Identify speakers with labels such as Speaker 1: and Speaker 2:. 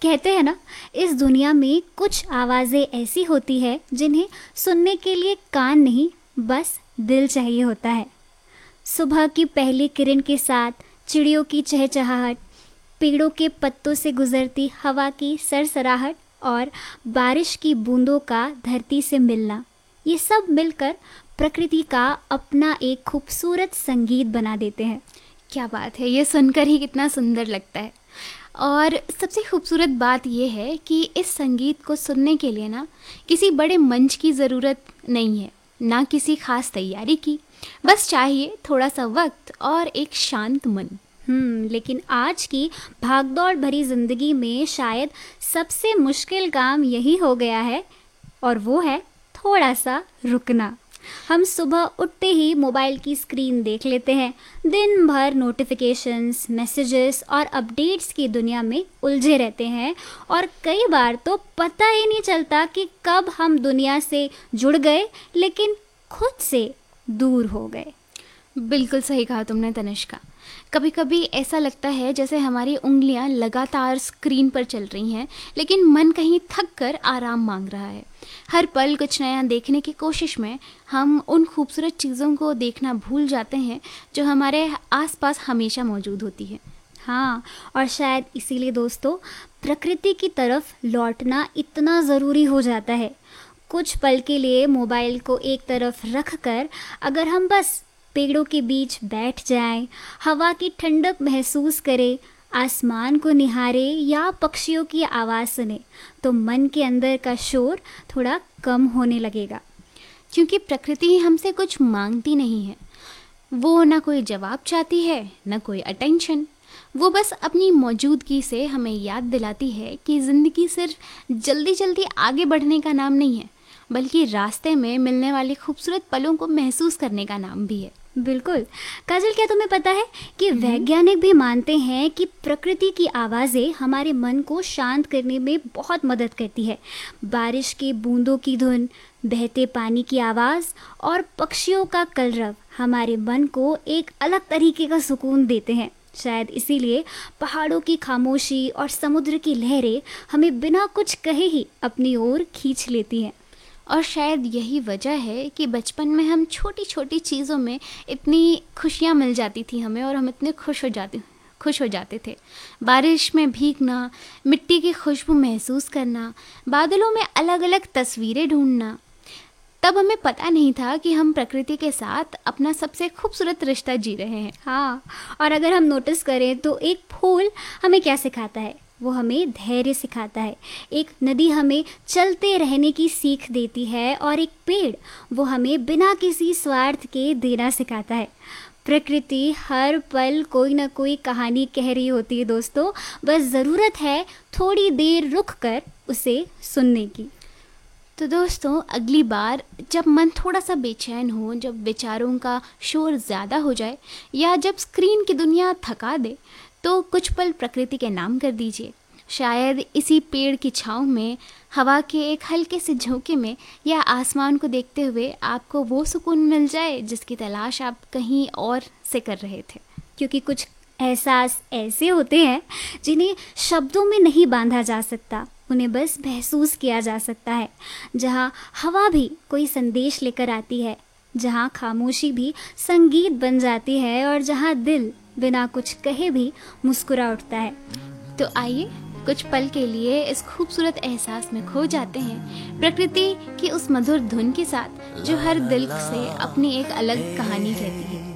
Speaker 1: कहते हैं ना, इस दुनिया में कुछ आवाज़ें ऐसी होती है जिन्हें सुनने के लिए कान नहीं, बस दिल चाहिए होता है। सुबह की पहली किरण के साथ चिड़ियों की चहचहाहट, पेड़ों के पत्तों से गुजरती हवा की सरसराहट और बारिश की बूंदों का धरती से मिलना, ये सब मिलकर प्रकृति का अपना एक खूबसूरत संगीत बना देते हैं।
Speaker 2: क्या बात है, ये सुनकर ही कितना सुंदर लगता है। और सबसे खूबसूरत बात यह है कि इस संगीत को सुनने के लिए ना किसी बड़े मंच की ज़रूरत नहीं है, ना किसी खास तैयारी की, बस चाहिए थोड़ा सा वक्त और एक शांत मन।
Speaker 1: लेकिन आज की भागदौड़ भरी जिंदगी में शायद सबसे मुश्किल काम यही हो गया है, और वो है थोड़ा सा रुकना। हम सुबह उठते ही मोबाइल की स्क्रीन देख लेते हैं, दिन भर नोटिफिकेशंस, मैसेजेस और अपडेट्स की दुनिया में उलझे रहते हैं, और कई बार तो पता ही नहीं चलता कि कब हम दुनिया से जुड़ गए लेकिन खुद से दूर हो गए।
Speaker 2: बिल्कुल सही कहा तुमने तनिष्का। कभी कभी ऐसा लगता है जैसे हमारी उंगलियां लगातार स्क्रीन पर चल रही हैं, लेकिन मन कहीं थक कर आराम मांग रहा है। हर पल कुछ नया देखने की कोशिश में हम उन खूबसूरत चीज़ों को देखना भूल जाते हैं जो हमारे आसपास हमेशा मौजूद होती है।
Speaker 1: हाँ, और शायद इसीलिए दोस्तों प्रकृति की तरफ लौटना इतना ज़रूरी हो जाता है। कुछ पल के लिए मोबाइल को एक तरफ रख कर अगर हम बस पेड़ों के बीच बैठ जाएं, हवा की ठंडक महसूस करें, आसमान को निहारे या पक्षियों की आवाज़ सुने, तो मन के अंदर का शोर थोड़ा कम होने लगेगा।
Speaker 2: क्योंकि प्रकृति हमसे कुछ मांगती नहीं है, वो ना कोई जवाब चाहती है, ना कोई अटेंशन। वो बस अपनी मौजूदगी से हमें याद दिलाती है कि ज़िंदगी सिर्फ जल्दी जल्दी आगे बढ़ने का नाम नहीं है, बल्कि रास्ते में मिलने वाले खूबसूरत पलों को महसूस करने का नाम भी है।
Speaker 1: बिल्कुल काजल, क्या तुम्हें पता है कि वैज्ञानिक भी मानते हैं कि प्रकृति की आवाज़ें हमारे मन को शांत करने में बहुत मदद करती है। बारिश की बूंदों की धुन, बहते पानी की आवाज़ और पक्षियों का कलरव हमारे मन को एक अलग तरीके का सुकून देते हैं। शायद इसीलिए पहाड़ों की खामोशी और समुद्र की लहरें हमें बिना कुछ कहे ही अपनी ओर खींच लेती हैं।
Speaker 2: और शायद यही वजह है कि बचपन में हम छोटी छोटी चीज़ों में इतनी खुशियाँ मिल जाती थी हमें, और हम इतने खुश हो जाते थे। बारिश में भीगना, मिट्टी की खुशबू महसूस करना, बादलों में अलग अलग तस्वीरें ढूंढना। तब हमें पता नहीं था कि हम प्रकृति के साथ अपना सबसे खूबसूरत रिश्ता जी रहे हैं।
Speaker 1: हाँ, और अगर हम नोटिस करें तो एक फूल हमें क्या सिखाता है? वो हमें धैर्य सिखाता है। एक नदी हमें चलते रहने की सीख देती है, और एक पेड़ वो हमें बिना किसी स्वार्थ के देना सिखाता है। प्रकृति हर पल कोई ना कोई कहानी कह रही होती है दोस्तों, बस ज़रूरत है थोड़ी देर रुक कर उसे सुनने की।
Speaker 2: तो दोस्तों, अगली बार जब मन थोड़ा सा बेचैन हो, जब विचारों का शोर ज़्यादा हो जाए, या जब स्क्रीन की दुनिया थका दे, तो कुछ पल प्रकृति के नाम कर दीजिए। शायद इसी पेड़ की छाँव में, हवा के एक हल्के से झोंके में, या आसमान को देखते हुए आपको वो सुकून मिल जाए जिसकी तलाश आप कहीं और से कर रहे थे।
Speaker 1: क्योंकि कुछ एहसास ऐसे होते हैं जिन्हें शब्दों में नहीं बांधा जा सकता, उन्हें बस महसूस किया जा सकता है। जहाँ हवा भी कोई संदेश लेकर आती है, जहाँ खामोशी भी संगीत बन जाती है, और जहाँ दिल बिना कुछ कहे भी मुस्कुरा उठता है।
Speaker 2: तो आइए कुछ पल के लिए इस खूबसूरत एहसास में खो जाते हैं, प्रकृति की उस मधुर धुन के साथ जो हर दिल से अपनी एक अलग कहानी कहती है।